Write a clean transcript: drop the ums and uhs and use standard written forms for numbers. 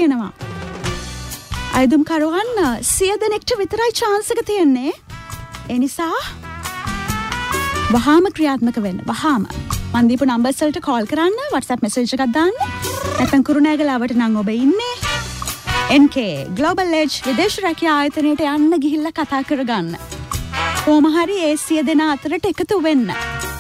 තියෙනවා. අයදුම්කරුවන් 100 දෙනෙක්ට විතරයි chance එක තියෙන්නේ. ඒ නිසා වහාම ක්‍රියාත්මක වෙන්න. වහාම මන් දීපු numbers වලට call කරන්න, WhatsApp message එකක් දාන්න. නැත්නම් කුරුණෑගලාවට නම් ඔබ ඉන්නේ. NK Global Edge විදේශ රැකියා ආයතනයට යන්න ගිහිල්ලා කතා කරගන්න. කොහොම හරි ඒ 100 දෙනා අතරට එකතු වෙන්න.